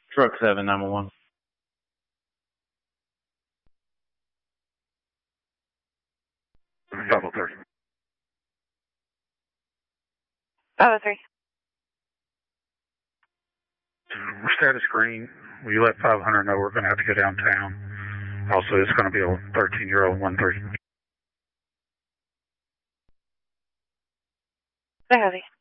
Truck 791. Double 30. 503. Status green. Will you let 500 know we're going to have to go downtown? Also, it's going to be a 13-year-old 130. Say, Heavy.